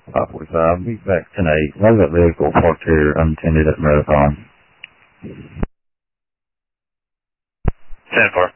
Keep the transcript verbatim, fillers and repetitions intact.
five forty-five, be back tonight. Why is that vehicle parked here unattended at Marathon? ten four.